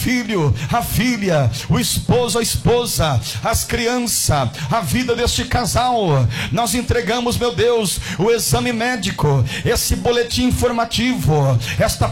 filho, a filha, o esposo, a esposa, as crianças, a vida deste casal. Nós entregamos, meu Deus, o exame médico, esse boletim informativo, esta